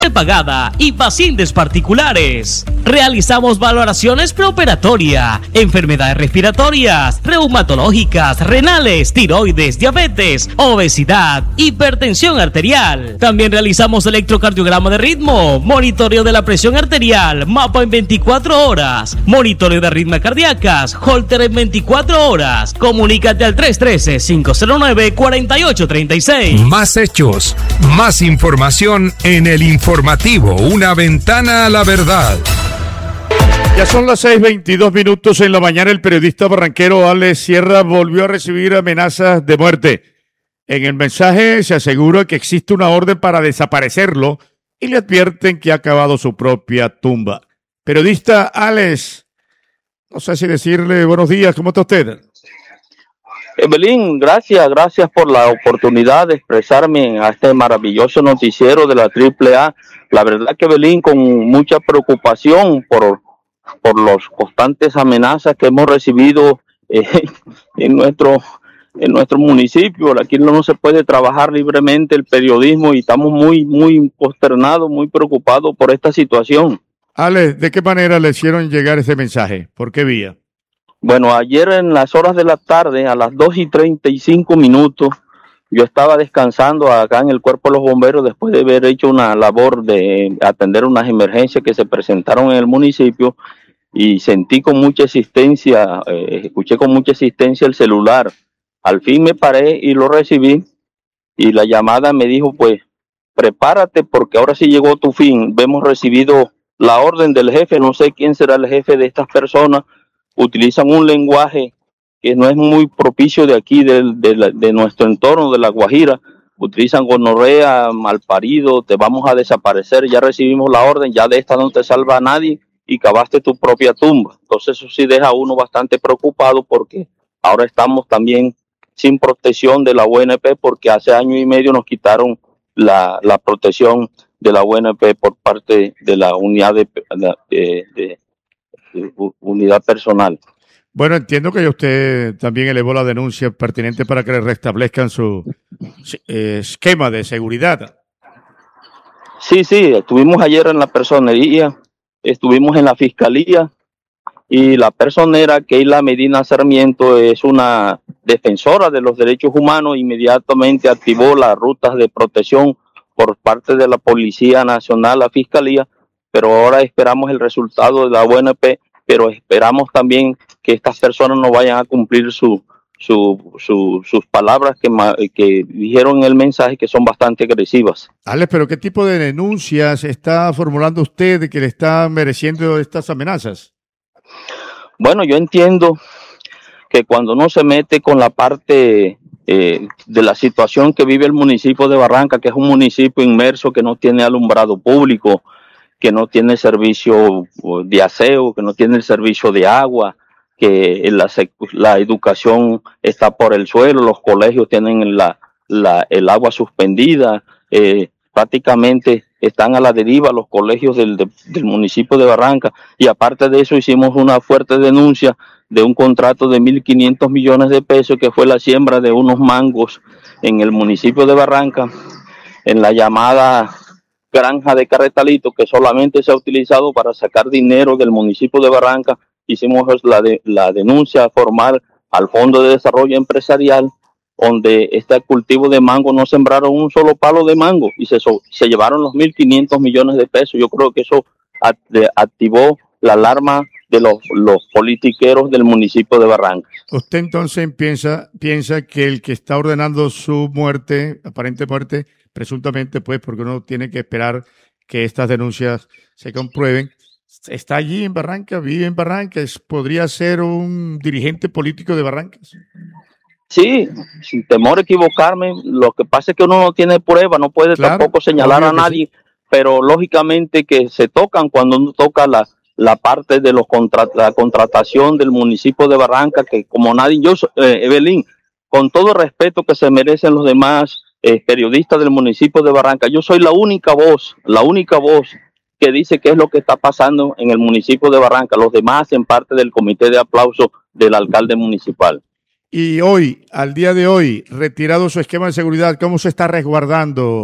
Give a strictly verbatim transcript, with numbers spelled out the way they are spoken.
prepagada y pacientes particulares. Realizamos valoraciones preoperatoria, enfermedades respiratorias, reumatológicas, renales, tiroides, diabetes, obesidad, hipertensión arterial. También realizamos electrocardiograma de ritmo, monitoreo de la presión arterial, mapa en veinticuatro horas, monitoreo de arritmias cardíacas, holter en veinticuatro horas. Comunícate al tres uno tres, cinco cero nueve, cuatro ocho tres seis. Más hechos, más información en el informativo, una ventana a la verdad. Ya son las seis veintidós minutos en la mañana. El periodista barranquero Alex Sierra volvió a recibir amenazas de muerte. En el mensaje se asegura que existe una orden para desaparecerlo y le advierten que ha cavado su propia tumba. Periodista Alex, no sé si decirle buenos días, ¿cómo está usted? Evelyn, gracias, gracias por la oportunidad de expresarme a este maravilloso noticiero de la triple A. La verdad que, Evelyn, con mucha preocupación por, por las constantes amenazas que hemos recibido eh, en nuestro en nuestro municipio. Aquí no se puede trabajar libremente el periodismo y estamos muy, muy consternados, muy preocupados por esta situación. Alex, ¿de qué manera le hicieron llegar ese mensaje? ¿Por qué vía? Bueno, ayer en las horas de la tarde, a las dos y treinta y cinco minutos, yo estaba descansando acá en el Cuerpo de los Bomberos después de haber hecho una labor de atender unas emergencias que se presentaron en el municipio y sentí con mucha existencia, eh, escuché con mucha existencia el celular. Al fin me paré y lo recibí y la llamada me dijo, pues, prepárate porque ahora sí llegó tu fin. Hemos recibido la orden del jefe, no sé quién será el jefe de estas personas. Utilizan un lenguaje que no es muy propicio de aquí, de, de, de nuestro entorno, de La Guajira. Utilizan gonorrea, malparido, te vamos a desaparecer, ya recibimos la orden, ya de esta no te salva a nadie y cavaste tu propia tumba. Entonces eso sí deja a uno bastante preocupado porque ahora estamos también sin protección de la U N P porque hace año y medio nos quitaron la, la protección de la U N P por parte de la unidad de, de, de, de unidad personal. Bueno, entiendo que usted también elevó la denuncia pertinente para que le restablezcan su eh, esquema de seguridad. Sí, sí, estuvimos ayer en la personería, estuvimos en la fiscalía y la personera Keila Medina Sarmiento es una defensora de los derechos humanos, inmediatamente activó las rutas de protección por parte de la Policía Nacional, la Fiscalía, pero ahora esperamos el resultado de la U N P, pero esperamos también que estas personas no vayan a cumplir su, su, su, sus palabras que, que dijeron en el mensaje, que son bastante agresivas. Alex, pero ¿qué tipo de denuncias está formulando usted de que le está mereciendo estas amenazas? Bueno, yo entiendo que cuando uno se mete con la parte eh, de la situación que vive el municipio de Barranca, que es un municipio inmerso que no tiene alumbrado público, que no tiene servicio de aseo, que no tiene el servicio de agua, que la, la educación está por el suelo, los colegios tienen la, la, el agua suspendida, eh, prácticamente están a la deriva los colegios del, de, del municipio de Barranca, y aparte de eso hicimos una fuerte denuncia de un contrato de mil quinientos millones de pesos que fue la siembra de unos mangos en el municipio de Barranca, en la llamada granja de Carretalito, que solamente se ha utilizado para sacar dinero del municipio de Barranca. Hicimos la, de, la denuncia formal al Fondo de Desarrollo Empresarial, donde este cultivo de mango no sembraron un solo palo de mango y se, se llevaron los mil quinientos millones de pesos. Yo creo que eso activó la alarma de los, los politiqueros del municipio de Barranca. Usted entonces piensa, piensa que el que está ordenando su muerte, aparente muerte, presuntamente, pues, porque uno tiene que esperar que estas denuncias se comprueben, está allí en Barranca, vive en Barranca, podría ser un dirigente político de Barrancas. Sí, sin temor a equivocarme, lo que pasa es que uno no tiene prueba, no puede claro, tampoco señalar a nadie, sí. Pero lógicamente que se tocan cuando uno toca la, la parte de los contra, la contratación del municipio de Barranca, que como nadie, yo, eh, Evelyn, con todo respeto que se merecen los demás eh, periodistas del municipio de Barranca, yo soy la única voz, la única voz que dice qué es lo que está pasando en el municipio de Barranca. Los demás hacen parte del comité de aplauso del alcalde municipal. Y hoy, al día de hoy, retirado su esquema de seguridad, ¿cómo se está resguardando